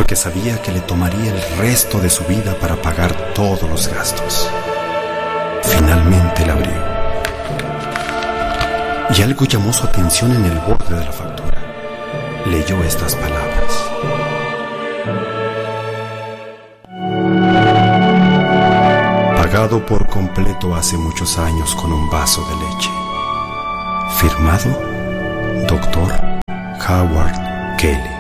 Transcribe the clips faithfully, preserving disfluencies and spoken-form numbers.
porque sabía que le tomaría el resto de su vida para pagar todos los gastos. Finalmente la abrió. Y algo llamó su atención en el borde de la factura. Leyó estas palabras: pagado por completo hace muchos años con un vaso de leche. Firmado doctor Howard Kelly.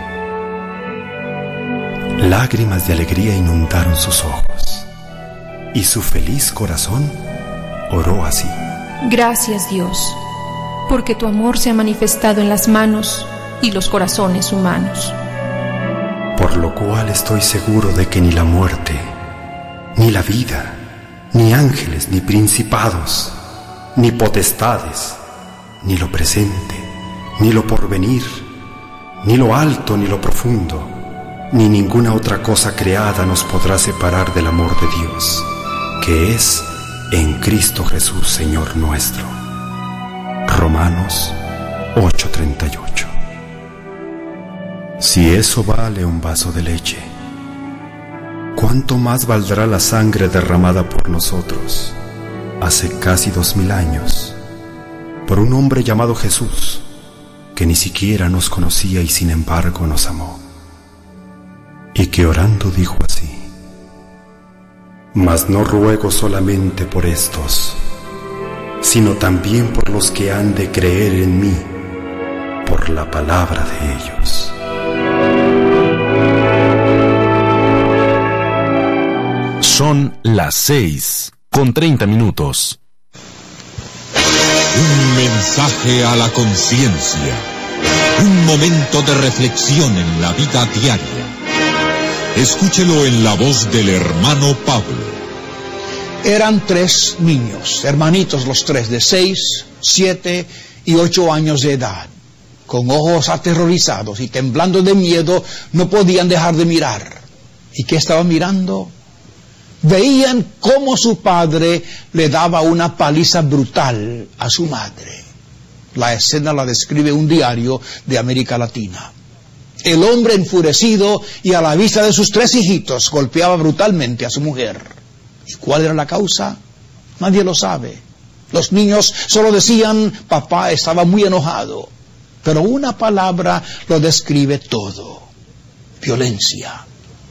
Lágrimas de alegría inundaron sus ojos, y su feliz corazón oró así: gracias, Dios, porque tu amor se ha manifestado en las manos y los corazones humanos. Por lo cual estoy seguro de que ni la muerte, ni la vida, ni ángeles, ni principados, ni potestades, ni lo presente, ni lo porvenir, ni lo alto, ni lo profundo, ni ninguna otra cosa creada nos podrá separar del amor de Dios, que es en Cristo Jesús, Señor nuestro. Romanos ocho treinta y ocho. Si eso vale un vaso de leche, ¿cuánto más valdrá la sangre derramada por nosotros hace casi dos mil años por un hombre llamado Jesús, que ni siquiera nos conocía y sin embargo nos amó? Y que orando dijo así: mas no ruego solamente por estos, sino también por los que han de creer en mí por la palabra de ellos. Son las seis con treinta minutos. Un mensaje a la conciencia. Un momento de reflexión en la vida diaria. Escúchelo en la voz del hermano Pablo. Eran tres niños, hermanitos los tres, de seis, siete y ocho años de edad. Con ojos aterrorizados y temblando de miedo, no podían dejar de mirar. ¿Y qué estaban mirando? Veían cómo su padre le daba una paliza brutal a su madre. La escena la describe un diario de América Latina. El hombre enfurecido y a la vista de sus tres hijitos golpeaba brutalmente a su mujer. ¿Y cuál era la causa? Nadie lo sabe. Los niños solo decían: papá estaba muy enojado. Pero una palabra lo describe todo: violencia.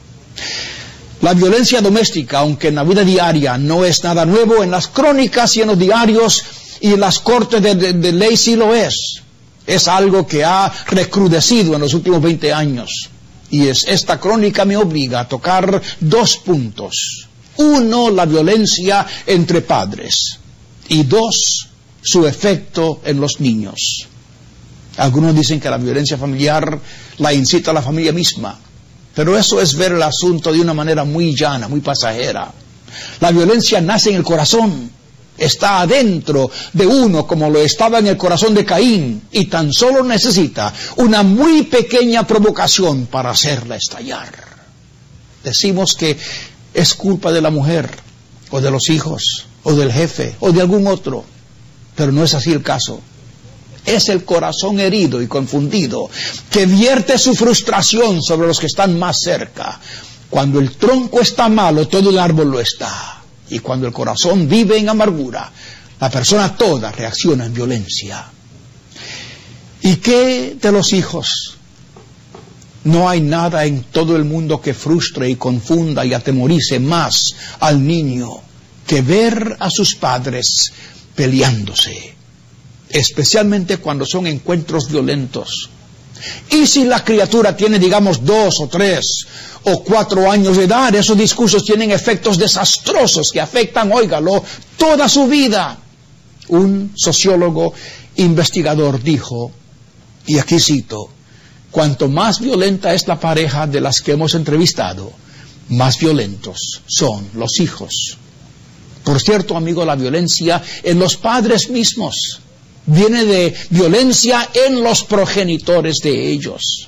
La violencia doméstica, aunque en la vida diaria no es nada nuevo, en las crónicas y en los diarios y en las cortes de, de, de ley sí lo es. Es algo que ha recrudecido en los últimos veinte años. Y es, esta crónica me obliga a tocar dos puntos. Uno, la violencia entre padres. Y dos, su efecto en los niños. Algunos dicen que la violencia familiar la incita a la familia misma. Pero eso es ver el asunto de una manera muy llana, muy pasajera. La violencia nace en el corazón. Está adentro de uno como lo estaba en el corazón de Caín, y tan solo necesita una muy pequeña provocación para hacerla estallar. Decimos que es culpa de la mujer, o de los hijos, o del jefe, o de algún otro, pero no es así el caso. Es el corazón herido y confundido que vierte su frustración sobre los que están más cerca. Cuando el tronco está malo, todo el árbol lo está. Y cuando el corazón vive en amargura, la persona toda reacciona en violencia. ¿Y qué de los hijos? No hay nada en todo el mundo que frustre y confunda y atemorice más al niño que ver a sus padres peleándose, especialmente cuando son encuentros violentos. Y si la criatura tiene, digamos, dos o tres o cuatro años de edad, esos discursos tienen efectos desastrosos que afectan, óigalo, toda su vida. Un sociólogo investigador dijo, y aquí cito: cuanto más violenta es la pareja de las que hemos entrevistado, más violentos son los hijos. Por cierto, amigo, la violencia en los padres mismos viene de violencia en los progenitores de ellos.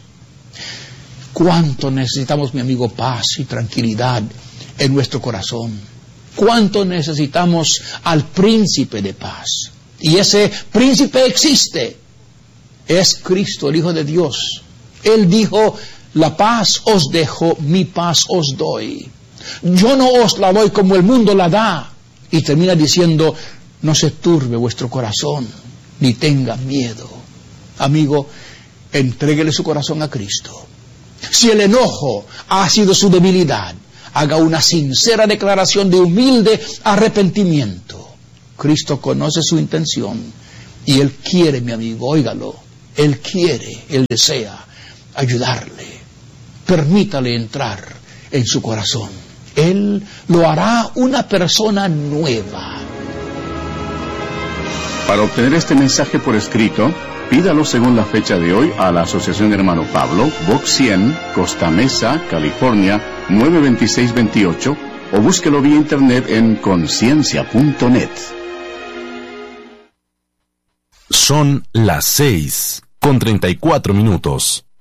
¿Cuánto necesitamos, mi amigo, paz y tranquilidad en nuestro corazón? ¿Cuánto necesitamos al príncipe de paz? Y ese príncipe existe. Es Cristo, el Hijo de Dios. Él dijo: La paz os dejo, mi paz os doy. Yo no os la doy como el mundo la da. Y termina diciendo, no se turbe vuestro corazón, ni tenga miedo. Amigo, entréguele su corazón a Cristo. Si el enojo ha sido su debilidad, haga una sincera declaración de humilde arrepentimiento. Cristo conoce su intención y Él quiere, mi amigo, óigalo, Él quiere, Él desea ayudarle. Permítale entrar en su corazón. Él lo hará una persona nueva. Para obtener este mensaje por escrito, pídalo según la fecha de hoy a la Asociación Hermano Pablo, Box cien, Costa Mesa, California, nueve dos seis dos ocho, o búsquelo vía internet en conciencia punto net. Son las seis con treinta y cuatro minutos.